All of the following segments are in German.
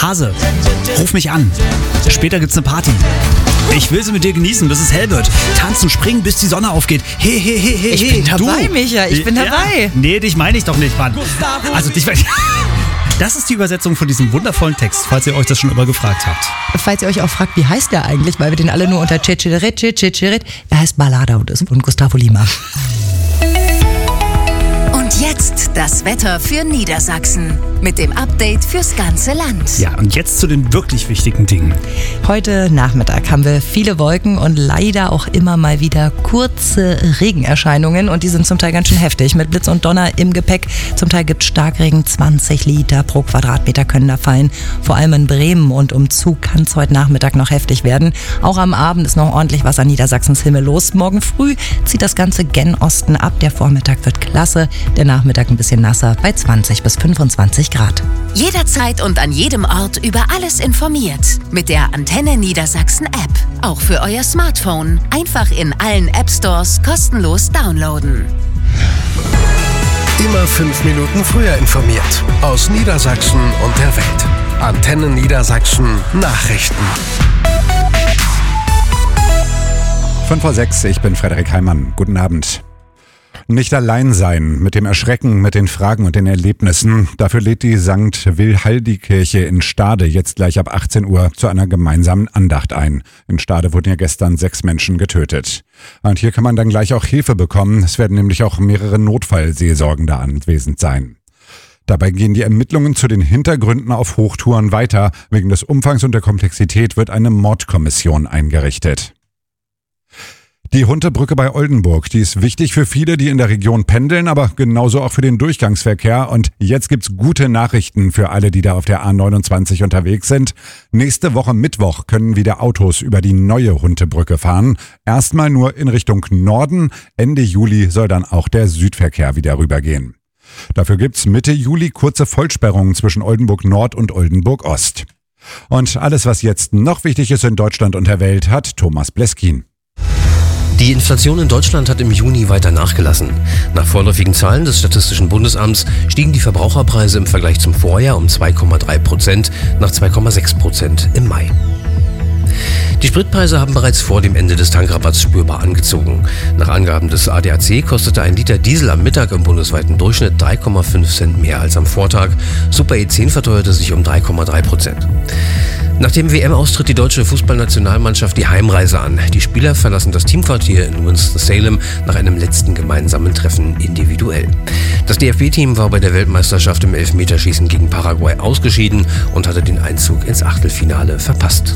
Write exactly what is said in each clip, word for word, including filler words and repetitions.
Hase, ruf mich an. Später gibt's eine Party. Ich will sie mit dir genießen, bis es hell wird. Tanzen, springen, bis die Sonne aufgeht. He, he, he, he, Ich bin dabei, du. Micha, ich bin dabei. Ja, nee, dich meine ich doch nicht, Mann. Also dich meine ich... Das ist die Übersetzung von diesem wundervollen Text, falls ihr euch das schon immer gefragt habt. Falls ihr euch auch fragt, wie heißt der eigentlich, weil wir den alle nur unter Ceceret, Ceceret, er heißt Ballada und ist von Gustavo Lima. Und jetzt das Wetter für Niedersachsen mit dem Update fürs ganze Land. Ja, und jetzt zu den wirklich wichtigen Dingen. Heute Nachmittag haben wir viele Wolken und leider auch immer mal wieder kurze Regenerscheinungen und die sind zum Teil ganz schön heftig mit Blitz und Donner im Gepäck. Zum Teil gibt es Starkregen, zwanzig Liter pro Quadratmeter können da fallen. Vor allem in Bremen und Umzug kann es heute Nachmittag noch heftig werden. Auch am Abend ist noch ordentlich was an Niedersachsens Himmel los. Morgen früh zieht das Ganze gen Osten ab. Der Vormittag wird klasse, der Nachmittag ein bisschen nasser bei zwanzig bis fünfundzwanzig Grad. Jederzeit und an jedem Ort über alles informiert. Mit der Antenne Niedersachsen App. Auch für euer Smartphone. Einfach in allen App Stores kostenlos downloaden. Immer fünf Minuten früher informiert. Aus Niedersachsen und der Welt. Antenne Niedersachsen Nachrichten. fünf vor sechs, ich bin Frederik Heimann. Guten Abend. Nicht allein sein mit dem Erschrecken, mit den Fragen und den Erlebnissen. Dafür lädt die Sankt Wilhaldi-Kirche in Stade jetzt gleich ab achtzehn Uhr zu einer gemeinsamen Andacht ein. In Stade wurden ja gestern sechs Menschen getötet. Und hier kann man dann gleich auch Hilfe bekommen. Es werden nämlich auch mehrere Notfallseelsorgen da anwesend sein. Dabei gehen die Ermittlungen zu den Hintergründen auf Hochtouren weiter. Wegen des Umfangs und der Komplexität wird eine Mordkommission eingerichtet. Die Huntebrücke bei Oldenburg, die ist wichtig für viele, die in der Region pendeln, aber genauso auch für den Durchgangsverkehr. Und jetzt gibt's gute Nachrichten für alle, die da auf der A neunundzwanzig unterwegs sind. Nächste Woche Mittwoch können wieder Autos über die neue Huntebrücke fahren. Erstmal nur in Richtung Norden. Ende Juli soll dann auch der Südverkehr wieder rübergehen. Dafür gibt's Mitte Juli kurze Vollsperrungen zwischen Oldenburg Nord und Oldenburg Ost. Und alles, was jetzt noch wichtig ist in Deutschland und der Welt, hat Thomas Bleskin. Die Inflation in Deutschland hat im Juni weiter nachgelassen. Nach vorläufigen Zahlen des Statistischen Bundesamts stiegen die Verbraucherpreise im Vergleich zum Vorjahr um zwei Komma drei Prozent nach zwei Komma sechs Prozent im Mai. Die Spritpreise haben bereits vor dem Ende des Tankrabatts spürbar angezogen. Nach Angaben des A D A C kostete ein Liter Diesel am Mittag im bundesweiten Durchschnitt drei Komma fünf Cent mehr als am Vortag. Super E zehn verteuerte sich um drei Komma drei Prozent. Nach dem W M-Aus tritt die deutsche Fußballnationalmannschaft die Heimreise an. Die Spieler verlassen das Teamquartier in Winston-Salem nach einem letzten gemeinsamen Treffen individuell. Das D F B-Team war bei der Weltmeisterschaft im Elfmeterschießen gegen Paraguay ausgeschieden und hatte den Einzug ins Achtelfinale verpasst.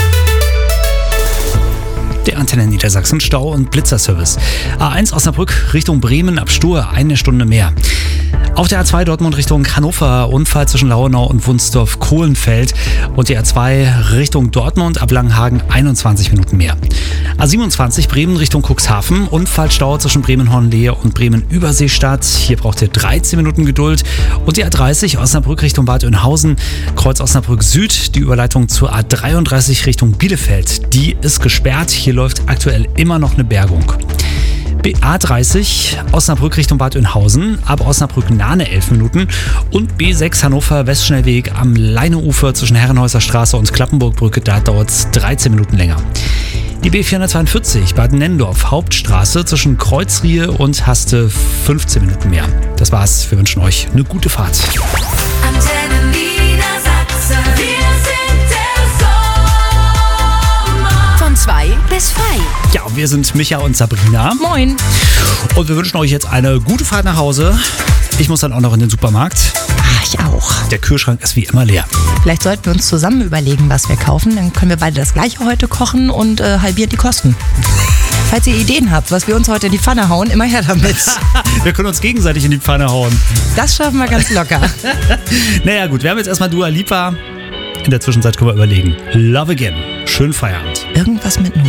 Der Antenne Niedersachsen Stau- und Blitzerservice. A eins Osnabrück Richtung Bremen ab Stur, eine Stunde mehr. Auf der A zwei Dortmund Richtung Hannover, Unfall zwischen Lauenau und Wunsdorf-Kohlenfeld. Und die A zwei Richtung Dortmund ab Langenhagen, einundzwanzig Minuten mehr. A siebenundzwanzig Bremen Richtung Cuxhaven, Unfallstau zwischen Bremen-Hornlehe und Bremen-Überseestadt. Hier braucht ihr dreizehn Minuten Geduld. Und die A dreißig Osnabrück Richtung Bad Oeynhausen, Kreuz Osnabrück Süd, die Überleitung zur A dreiunddreißig Richtung Bielefeld. Die ist gesperrt, hier läuft aktuell immer noch eine Bergung. A dreißig Osnabrück Richtung Bad Oeynhausen, ab Osnabrück-Nahne elf Minuten und B sechs Hannover Westschnellweg am Leineufer zwischen Herrenhäuser Straße und Klappenburgbrücke, da dauert es dreizehn Minuten länger. Die B vierhundertzweiundvierzig Bad-Nennendorf Hauptstraße zwischen Kreuzriehe und Haste fünfzehn Minuten mehr. Das war's, wir wünschen euch eine gute Fahrt. Antenne Niedersachsen, wir sind der Sommer. Von zwei bis frei. Ja, wir sind Micha und Sabrina. Moin. Und wir wünschen euch jetzt eine gute Fahrt nach Hause. Ich muss dann auch noch in den Supermarkt. Ah, ich auch. Der Kühlschrank ist wie immer leer. Vielleicht sollten wir uns zusammen überlegen, was wir kaufen. Dann können wir beide das Gleiche heute kochen und äh, halbieren die Kosten. Falls ihr Ideen habt, was wir uns heute in die Pfanne hauen, immer her damit. Wir können uns gegenseitig in die Pfanne hauen. Das schaffen wir ganz locker. Naja gut, wir haben jetzt erstmal Dua Lipa. In der Zwischenzeit können wir überlegen. Love Again. Schönen Feierabend. Irgendwas mit